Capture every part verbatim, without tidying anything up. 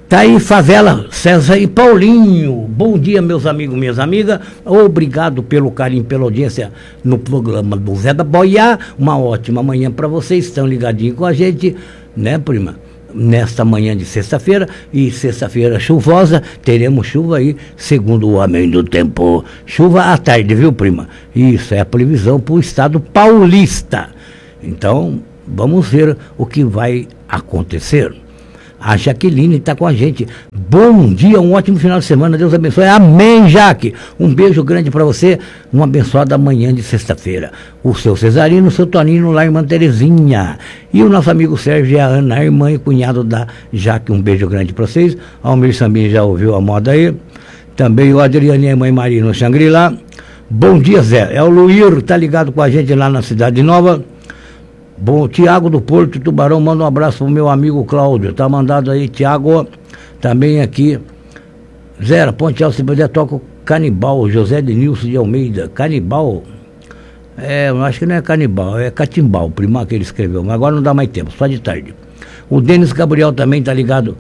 Tá aí, Favela, César e Paulinho. Bom dia, meus amigos, minhas amigas. Obrigado pelo carinho, pela audiência no programa do Zé da Boia. Uma ótima manhã para vocês. Estão ligadinhos com a gente, né, prima? Nesta manhã de sexta-feira, e sexta-feira chuvosa, teremos chuva aí, segundo o homem do tempo. Chuva à tarde, viu, prima? Isso é a previsão para o estado paulista. Então, vamos ver o que vai acontecer. A Jaqueline está com a gente. Bom dia, um ótimo final de semana. Deus abençoe. Amém, Jaque. Um beijo grande para você. Uma abençoada manhã de sexta-feira. O seu Cesarino, o seu Toninho, lá, irmã Terezinha. E o nosso amigo Sérgio e a Ana, a irmã e cunhado da Jaque. Um beijo grande para vocês. Almir Sambin já ouviu a moda aí. Também o Adriane e a mãe Maria no Xangri-Lá. Bom dia, Zé. É o Luir, tá ligado com a gente lá na Cidade Nova. Bom, Tiago do Porto Tubarão, manda um abraço pro meu amigo Cláudio, tá mandado aí, Tiago, também aqui. Zera, Ponte Alto, se puder, toca o Canibal, José Denilson de Almeida. Canibal, é, eu acho que não é Canibal, é Catimbal, primar que ele escreveu, mas agora não dá mais tempo, só de tarde. O Denis Gabriel também tá ligado.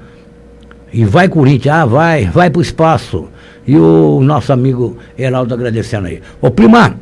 E vai Corinthians, ah, vai, vai pro espaço. E o nosso amigo Heraldo agradecendo aí. Ô, prima,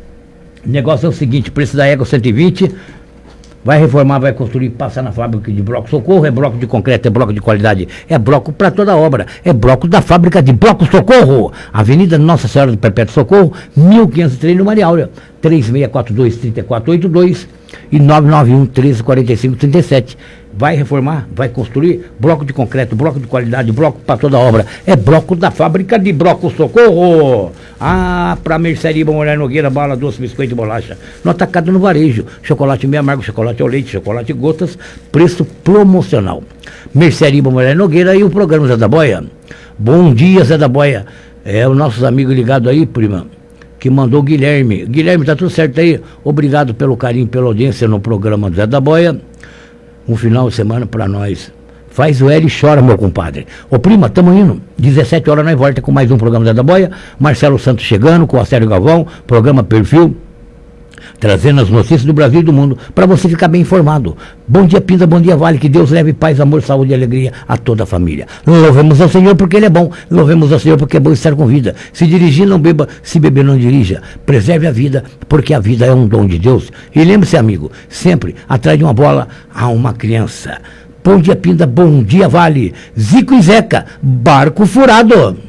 o negócio é o seguinte, preço da Ego cento e vinte... Vai reformar, vai construir, passa na fábrica de bloco Socorro, é bloco de concreto, é bloco de qualidade, é bloco para toda obra, é bloco da fábrica de bloco Socorro. Avenida Nossa Senhora do Perpétuo Socorro, mil quinhentos e três no Maria Áurea, três seis quatro dois, três quatro oito dois e nove nove um, treze quarenta e cinco, trinta e sete. Vai reformar, vai construir, bloco de concreto, bloco de qualidade, bloco para toda obra, é bloco da fábrica de bloco Socorro. Ah, para Mercearia Mulher Nogueira, bala, doce, biscoito e bolacha. No atacado, no varejo, chocolate meio amargo, chocolate ao leite, chocolate gotas, preço promocional. Mercearia Mulher Nogueira e o programa Zé da Boia. Bom dia, Zé da Boia. É o nossos amigos ligados aí, prima, que mandou o Guilherme. Guilherme, tá tudo certo aí? Obrigado pelo carinho, pela audiência no programa Zé da Boia. Um final de semana para nós. Faz o L e chora, meu compadre. Ô, prima, tamo indo. dezessete horas nós volta com mais um programa Zé da Boia. Marcelo Santos chegando com o Acélio Galvão, programa Perfil, trazendo as notícias do Brasil e do mundo para você ficar bem informado. Bom dia, Pinda, bom dia, Vale. Que Deus leve paz, amor, saúde e alegria a toda a família. Louvemos ao Senhor porque Ele é bom. Louvemos ao Senhor porque é bom estar com vida. Se dirigir, não beba. Se beber, não dirija. Preserve a vida, porque a vida é um dom de Deus. E lembre-se, amigo, sempre atrás de uma bola há uma criança. Bom dia, Pinda, bom dia, Vale. Zico e Zeca, barco furado.